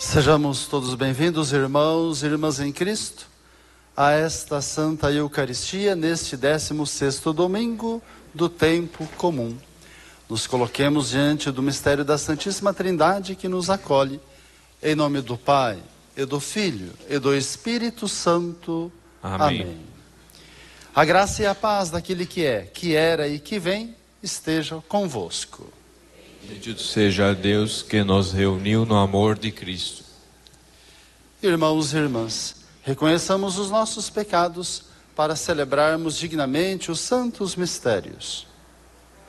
Sejamos todos bem-vindos, irmãos e irmãs em Cristo, a esta Santa Eucaristia, neste 16º domingo do tempo comum. Nos coloquemos diante do mistério da Santíssima Trindade que nos acolhe, em nome do Pai, e do Filho, e do Espírito Santo. Amém. A graça e a paz daquele que é, que era e que vem, estejam convosco. Bendito seja Deus que nos reuniu no amor de Cristo. Irmãos e irmãs, reconheçamos os nossos pecados para celebrarmos dignamente os santos mistérios.